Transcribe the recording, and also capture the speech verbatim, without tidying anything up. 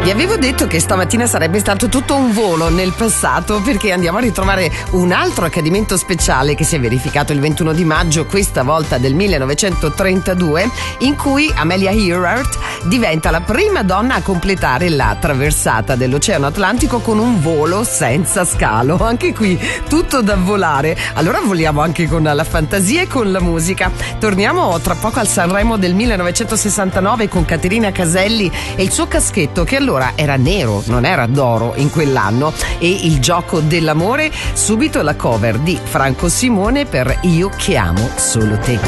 Vi avevo detto che stamattina sarebbe stato tutto un volo nel passato, perché andiamo a ritrovare un altro accadimento speciale che si è verificato il ventuno di maggio, questa volta del millenovecentotrentadue, in cui Amelia Earhart diventa la prima donna a completare la traversata dell'Oceano Atlantico con un volo senza scalo. Anche qui tutto da volare. Allora voliamo anche con la fantasia e con la musica. Torniamo tra poco al Sanremo del millenovecentosessantanove con Caterina Caselli e il suo caschetto, che allora era nero, non era d'oro in quell'anno, e il gioco dell'amore. Subito la cover di Franco Simone per Io che amo solo te.